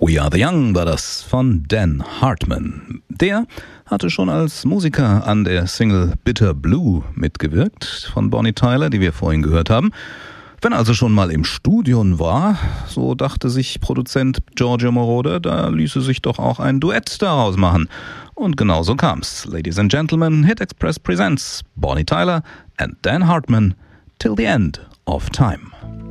We Are the Young war das von Dan Hartman. Der hatte schon als Musiker an der Single Bitter Blue mitgewirkt von Bonnie Tyler, die wir vorhin gehört haben. Wenn er also schon mal im Studio war, so dachte sich Produzent Giorgio Moroder, da ließe sich doch auch ein Duett daraus machen. Und genau so kam's. Ladies and Gentlemen, Hit Express presents Bonnie Tyler and Dan Hartman, Till the End of Time.